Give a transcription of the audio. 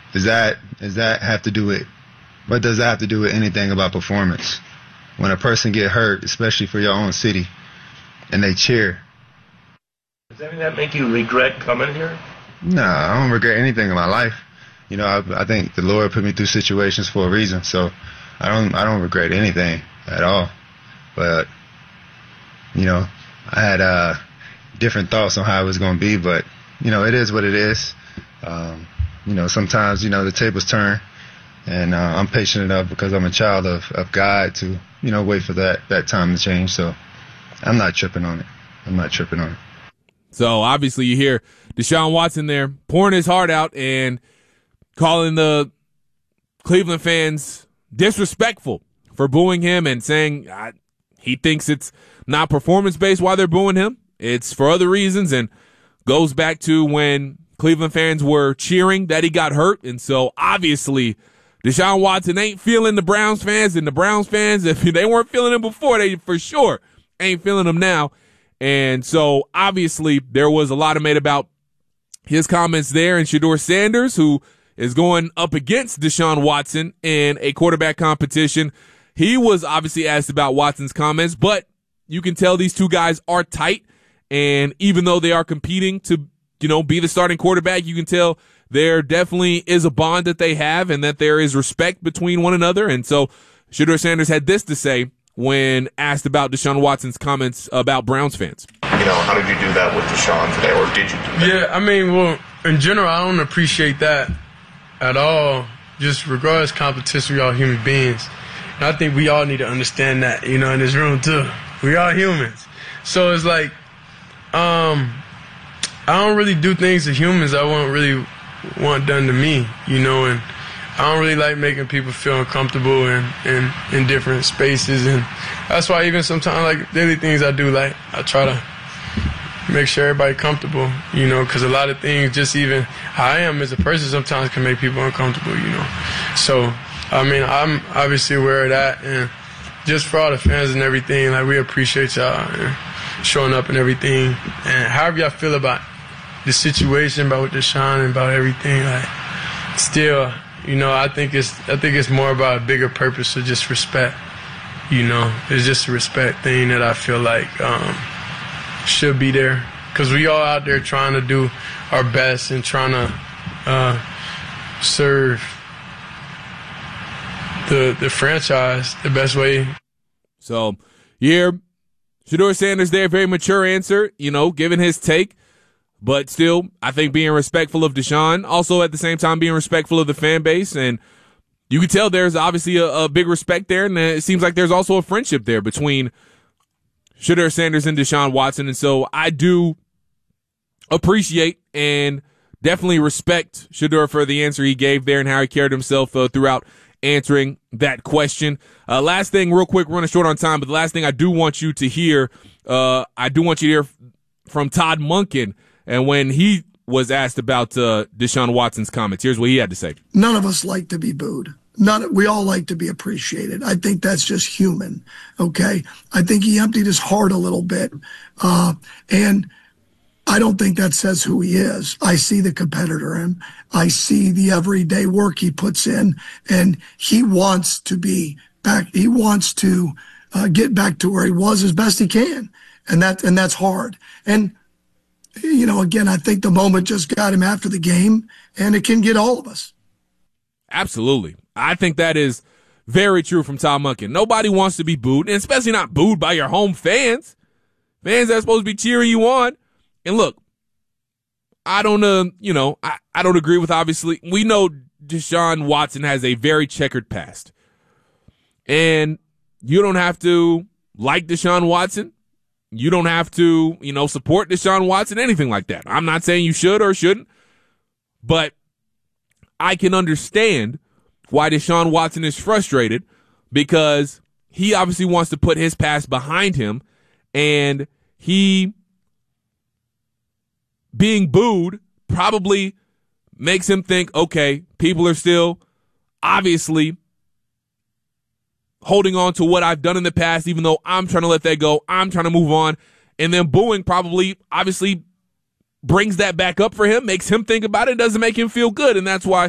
does that have to do with, what does that have to do with anything about performance? When a person get hurt, especially for your own city, and they cheer. Does any of that make you regret coming here? No, I don't regret anything in my life. You know, I think the Lord put me through situations for a reason, so I don't regret anything at all. But, you know, I had different thoughts on how it was going to be, but, you know, it is what it is. You know, sometimes, you know, the tables turn, and I'm patient enough because I'm a child of God to, you know, wait for that time to change. So I'm not tripping on it. So obviously you hear Deshaun Watson there pouring his heart out and calling the Cleveland fans disrespectful for booing him and saying he thinks it's not performance-based why they're booing him. It's for other reasons, and goes back to when Cleveland fans were cheering that he got hurt. And so obviously Deshaun Watson ain't feeling the Browns fans, and the Browns fans, if they weren't feeling him before, they for sure ain't feeling him now. And so obviously there was a lot of made about his comments there, and Shedeur Sanders, who is going up against Deshaun Watson in a quarterback competition. He was obviously asked about Watson's comments, but you can tell these two guys are tight. And even though they are competing to, you know, be the starting quarterback, you can tell there definitely is a bond that they have and that there is respect between one another. And so Shedeur Sanders had this to say when asked about Deshaun Watson's comments about Browns fans. You know, how did you do that with Deshaun today, or did you do that? Yeah, I mean, well, in general, I don't appreciate that at all. Just regardless of competition, we all human beings. And I think we all need to understand that, you know, in this room too. We all humans. So it's like, I don't really do things to humans I wouldn't really want done to me, you know, and I don't really like making people feel uncomfortable in different spaces. And that's why even sometimes, like, daily things I do, like, I try to make sure everybody comfortable, you know, because a lot of things, just even how I am as a person, sometimes can make people uncomfortable, you know. So, I mean, I'm obviously aware of that, and just for all the fans and everything, like, we appreciate y'all and showing up and everything. And however y'all feel about the situation, about Deshaun and about everything, like, still, you know, I think it's more about a bigger purpose of just respect, you know. It's just a respect thing that I feel like should be there, because we all out there trying to do our best and trying to serve the franchise the best way. So you hear Shedeur Sanders there, very mature answer, you know, giving his take, but still, I think being respectful of Deshaun, also at the same time being respectful of the fan base. And you can tell there's obviously a big respect there, and it seems like there's also a friendship there between Shedeur Sanders and Deshaun Watson. And so I do appreciate and definitely respect Shedeur for the answer he gave there and how he carried himself throughout answering that question. Last thing, real quick, we're running short on time, but the last thing I do want you to hear, from Todd Monken, and when he was asked about Deshaun Watson's comments. Here's what he had to say. None of us like to be booed. We all like to be appreciated. I think that's just human. Okay. I think he emptied his heart a little bit. And I don't think that says who he is. I see the competitor in him. I see the everyday work he puts in, and he wants to be back. He wants to get back to where he was as best he can. And that's hard. And, you know, again, I think the moment just got him after the game, and it can get all of us. Absolutely. I think that is very true from Todd Monken. Nobody wants to be booed, and especially not booed by your home fans. Fans that are supposed to be cheering you on. And look, I don't I don't agree with, obviously. We know Deshaun Watson has a very checkered past. And you don't have to like Deshaun Watson. You don't have to, support Deshaun Watson, anything like that. I'm not saying you should or shouldn't, but I can understand why Deshaun Watson is frustrated, because he obviously wants to put his past behind him, and he being booed probably makes him think, okay, people are still obviously holding on to what I've done in the past, even though I'm trying to let that go. I'm trying to move on. And then booing probably obviously brings that back up for him, makes him think about it, doesn't make him feel good. And that's why